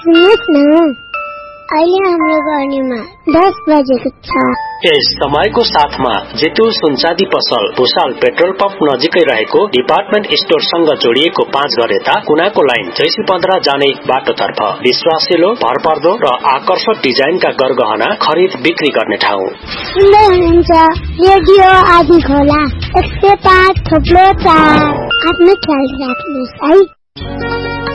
सुन्नुहोस् न, अहिले हाम्रो गर्नेमा 10 बजेको छ। यस समयको साथमा जितु सुनचाँदी पसल भुसाल पेट्रोल पम्प नजिकै रहेको डिपार्टमेन्ट स्टोरसँग जोडिएको 5 घर यता कुनाको लाइन जैसी 15 जाने बाटोतर्फ विश्वासिलो, भरपर्दो र आकर्षक डिजाइनका गरगहना खरिद बिक्री गर्ने ठाउँ। सुन्दै हुनुहुन्छ रेडियो आदि खोला 105.4। आफ्नो ख्याल राख्नुहोस् है।